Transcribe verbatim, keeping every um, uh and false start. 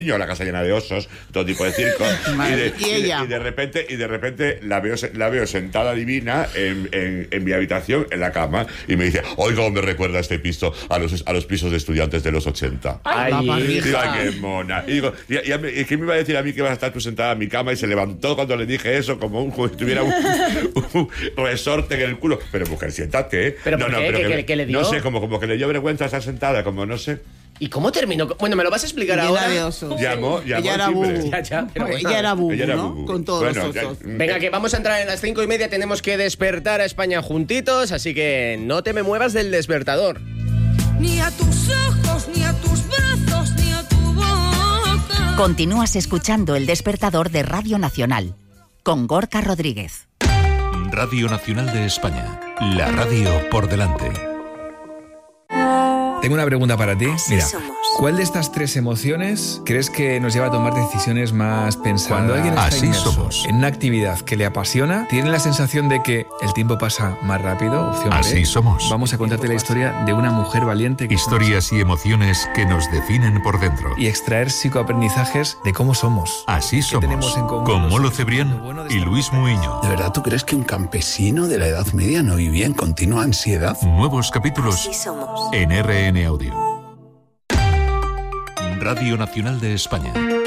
la casa llena de osos, todo tipo de circo, y, de, ¿Y, ella? y, de, y de repente y de repente la veo la veo sentada divina en, en, en mi habitación, en la cama, y me dice, oiga, me recuerda este piso a los, a los pisos de estudiantes de los ochenta. Ay, y digo, ay, qué mona. Y digo, y, y, y ¿qué me iba a decir a mí que vas a estar tú sentada en mi cama? Y se levantó cuando le dije eso, como un, como si tuviera un, un resorte en el culo. Pero mujer, siéntate, ¿eh? ¿Pero no, por no, qué? pero ¿Qué- que, qué- qué le dio? No sé, como, como que le dio vergüenza estar sentada, como no sé. ¿Y cómo terminó? Bueno, ¿me lo vas a explicar Llena ahora? de osos. Llamó, llamó Ella era al timbre. bubu. Ya, ya, pero bueno. Ella era bubu, Ella era ¿no? bubu. Con todos Bueno, los ya- osos. Venga, que vamos a entrar en las cinco y media. Tenemos que despertar a España juntitos, así que no te me muevas del despertador. Ni a tus ojos, ni a tus brazos, ni a tu boca. Continúas escuchando El Despertador de Radio Nacional, con Gorka Rodríguez. Radio Nacional de España, la radio por delante. Tengo una pregunta para ti. Así Mira, somos. ¿cuál de estas tres emociones crees que nos lleva a tomar decisiones más pensadas? Cuando alguien está Así inmerso somos. en una actividad que le apasiona, tiene la sensación de que el tiempo pasa más rápido. Opción Así B. somos. Vamos a contarte la historia de una mujer valiente que Historias y emociones que nos definen por dentro. y extraer psicoaprendizajes de cómo somos. Así ¿Qué tenemos somos. en común Con los Molo seres Cebrián humanos? Lo bueno de y esta Luis mujer. Muiño. ¿De verdad tú crees que un campesino de la Edad Media no vivía en continua ansiedad? Nuevos capítulos Así somos. en R N Audio. Radio Nacional de España.